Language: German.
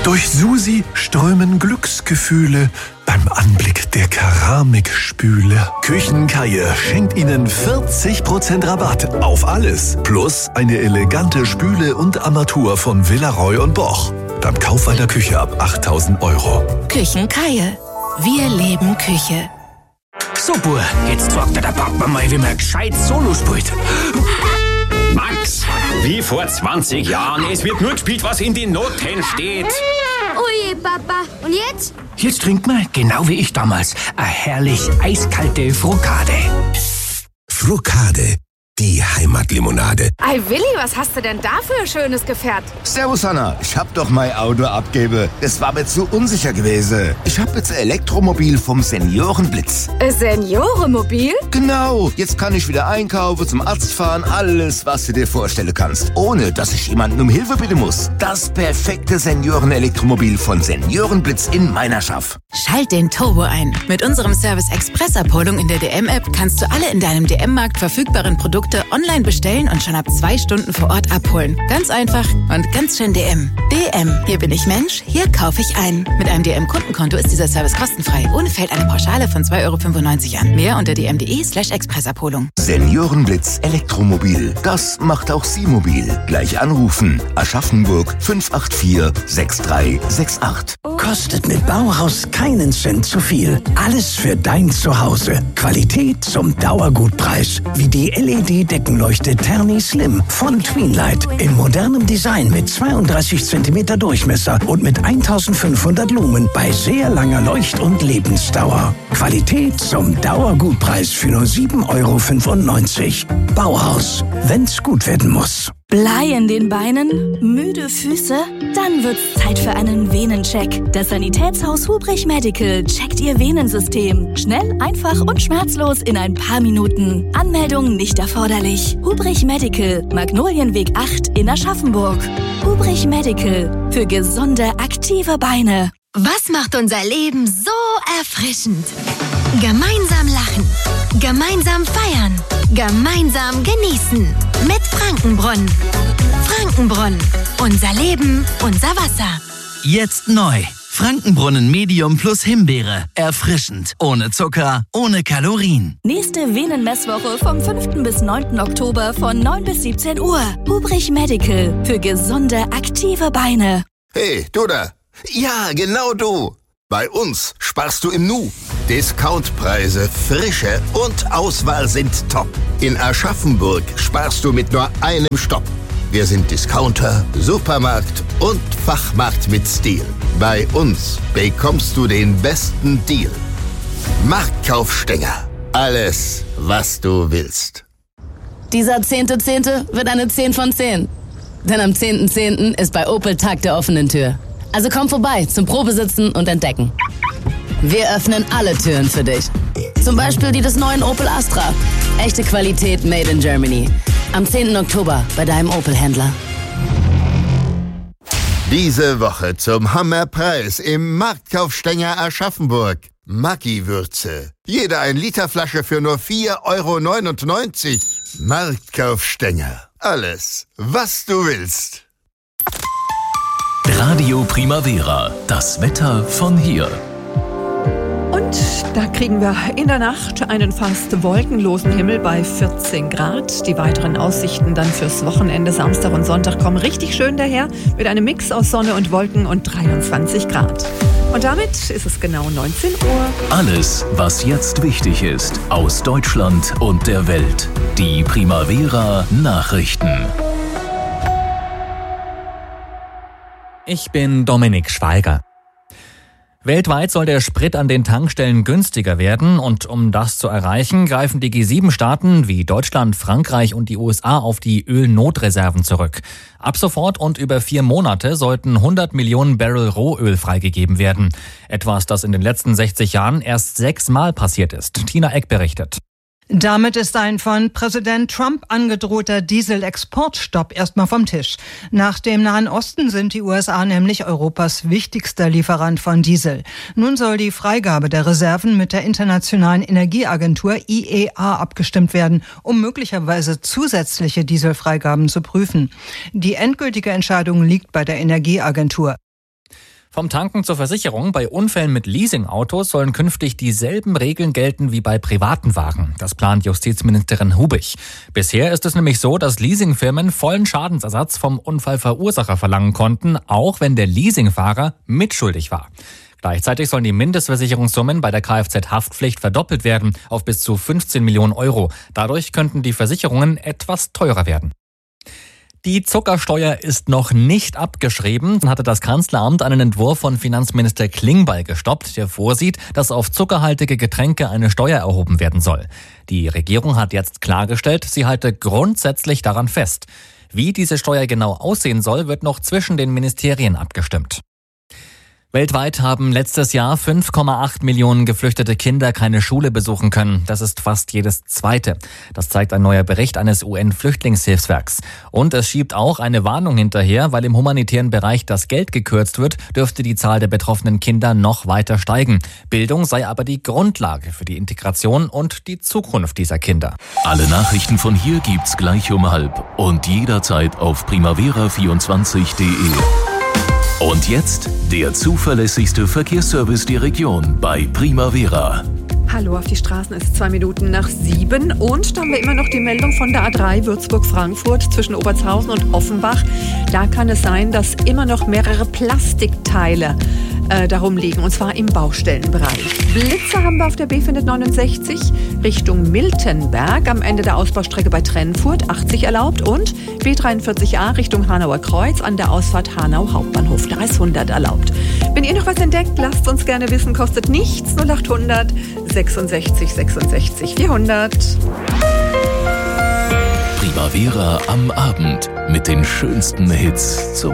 Durch Susi strömen Glücksgefühle beim Anblick der Keramikspüle. Küchenkaie schenkt Ihnen 40% Rabatt auf alles. Plus eine elegante Spüle und Armatur von Villaroy & Boch. Beim Kauf einer Küche ab 8.000 €. Küchenkaie. Wir leben Küche. Super, jetzt fragt der Papa mal, wie man gescheit Solo spielt. Max, wie vor 20 Jahren. Es wird nur gespielt, was in den Noten steht. Oje, Papa. Und jetzt? Jetzt trinkt man, genau wie ich damals, eine herrlich eiskalte Frokade. Frokade, die Heimatlimonade. Ei, Willi, was hast du denn da für ein schönes Gefährt? Servus, Hanna. Ich hab doch mein Auto abgeben. Das war mir zu unsicher gewesen. Ich hab jetzt ein Elektromobil vom Seniorenblitz. Ein Seniorenmobil? Genau. Jetzt kann ich wieder einkaufen, zum Arzt fahren, alles, was du dir vorstellen kannst. Ohne, dass ich jemanden um Hilfe bitten muss. Das perfekte Seniorenelektromobil von Seniorenblitz in Meinerschaft. Schalt den Turbo ein. Mit unserem Service Express-Abholung in der DM-App kannst du alle in deinem DM-Markt verfügbaren Produkte online bestellen und schon ab 2 Stunden vor Ort abholen. Ganz einfach und ganz schön DM. DM, hier bin ich Mensch, hier kaufe ich ein. Mit einem DM-Kundenkonto ist dieser Service kostenfrei. Ohne fällt eine Pauschale von 2,95 € an. Mehr unter dm.de/Expressabholung. Seniorenblitz Elektromobil. Das macht auch Sie mobil. Gleich anrufen. Aschaffenburg 584 6368. Kostet mit Bauhaus keinen Cent zu viel. Alles für dein Zuhause. Qualität zum Dauergutpreis. Wie die LED-Deckenleuchte Terni Slim von Tweenlight. In modernem Design mit 32 cm Durchmesser und mit 1500 Lumen bei sehr langer Leucht- und Lebensdauer. Qualität zum Dauergutpreis für nur 7,95 €. Bauhaus, wenn's gut werden muss. Blei in den Beinen? Müde Füße? Dann wird's Zeit für einen Venencheck. Das Sanitätshaus Hubrich Medical checkt Ihr Venensystem. Schnell, einfach und schmerzlos in ein paar Minuten. Anmeldung nicht erforderlich. Hubrich Medical, Magnolienweg 8 in Aschaffenburg. Hubrich Medical, für gesunde, aktive Beine. Was macht unser Leben so erfrischend? Gemeinsam lachen, gemeinsam feiern, gemeinsam genießen. Mit Frankenbrunnen. Frankenbrunnen. Unser Leben, unser Wasser. Jetzt neu. Frankenbrunnen Medium plus Himbeere. Erfrischend. Ohne Zucker, ohne Kalorien. Nächste Venenmesswoche vom 5. bis 9. Oktober von 9 bis 17 Uhr. Hubrich Medical. Für gesunde, aktive Beine. Hey, du da. Ja, genau du. Bei uns sparst du im Nu. Discountpreise, Frische und Auswahl sind top. In Aschaffenburg sparst du mit nur einem Stopp. Wir sind Discounter, Supermarkt und Fachmarkt mit Stil. Bei uns bekommst du den besten Deal. Marktkaufstänger. Alles, was du willst. Dieser 10.10. wird eine 10 von 10. Denn am 10.10. ist bei Opel Tag der offenen Tür. Also komm vorbei zum Probesitzen und Entdecken. Wir öffnen alle Türen für dich. Zum Beispiel die des neuen Opel Astra. Echte Qualität made in Germany. Am 10. Oktober bei deinem Opel-Händler. Diese Woche zum Hammerpreis im Marktkaufstänger Aschaffenburg. Maggi-Würze. Jede 1 Liter Flasche für nur 4,99 €. Marktkaufstänger. Alles, was du willst. Radio Primavera. Das Wetter von hier. Und da kriegen wir in der Nacht einen fast wolkenlosen Himmel bei 14 Grad. Die weiteren Aussichten dann fürs Wochenende, Samstag und Sonntag, kommen richtig schön daher mit einem Mix aus Sonne und Wolken und 23 Grad. Und damit ist es genau 19 Uhr. Alles, was jetzt wichtig ist, aus Deutschland und der Welt. Die Primavera Nachrichten. Ich bin Dominik Schweiger. Weltweit soll der Sprit an den Tankstellen günstiger werden und um das zu erreichen, greifen die G7-Staaten wie Deutschland, Frankreich und die USA auf die Ölnotreserven zurück. Ab sofort und über 4 Monate sollten 100 Millionen Barrel Rohöl freigegeben werden. Etwas, das in den letzten 60 Jahren erst 6 Mal passiert ist. Tina Eck berichtet. Damit ist ein von Präsident Trump angedrohter Dieselexportstopp erstmal vom Tisch. Nach dem Nahen Osten sind die USA nämlich Europas wichtigster Lieferant von Diesel. Nun soll die Freigabe der Reserven mit der Internationalen Energieagentur IEA abgestimmt werden, um möglicherweise zusätzliche Dieselfreigaben zu prüfen. Die endgültige Entscheidung liegt bei der Energieagentur. Vom Tanken zur Versicherung. Bei Unfällen mit Leasingautos sollen künftig dieselben Regeln gelten wie bei privaten Wagen. Das plant Justizministerin Hubich. Bisher ist es nämlich so, dass Leasingfirmen vollen Schadensersatz vom Unfallverursacher verlangen konnten, auch wenn der Leasingfahrer mitschuldig war. Gleichzeitig sollen die Mindestversicherungssummen bei der Kfz-Haftpflicht verdoppelt werden auf bis zu 15 Millionen Euro. Dadurch könnten die Versicherungen etwas teurer werden. Die Zuckersteuer ist noch nicht abgeschrieben. Dann hatte das Kanzleramt einen Entwurf von Finanzminister Klingbeil gestoppt, der vorsieht, dass auf zuckerhaltige Getränke eine Steuer erhoben werden soll. Die Regierung hat jetzt klargestellt, sie halte grundsätzlich daran fest. Wie diese Steuer genau aussehen soll, wird noch zwischen den Ministerien abgestimmt. Weltweit haben letztes Jahr 5,8 Millionen geflüchtete Kinder keine Schule besuchen können. Das ist fast jedes zweite. Das zeigt ein neuer Bericht eines UN-Flüchtlingshilfswerks. Und es schiebt auch eine Warnung hinterher, weil im humanitären Bereich das Geld gekürzt wird, dürfte die Zahl der betroffenen Kinder noch weiter steigen. Bildung sei aber die Grundlage für die Integration und die Zukunft dieser Kinder. Alle Nachrichten von hier gibt's gleich um 12:30 und jederzeit auf primavera24.de. Und jetzt der zuverlässigste Verkehrsservice der Region bei Primavera. Hallo, auf die Straßen ist 2 Minuten nach 7 und da haben wir immer noch die Meldung von der A3 Würzburg-Frankfurt zwischen Obertshausen und Offenbach. Da kann es sein, dass immer noch mehrere Plastikteile darum liegen, und zwar im Baustellenbereich. Blitzer haben wir auf der B469 Richtung Miltenberg am Ende der Ausbaustrecke bei Trennfurt 80 erlaubt und B43a Richtung Hanauer Kreuz an der Ausfahrt Hanau Hauptbahnhof. Da ist 100 erlaubt. Wenn ihr noch was entdeckt, lasst uns gerne wissen, kostet nichts. 0800 66 66 400. Primavera am Abend mit den schönsten Hits zum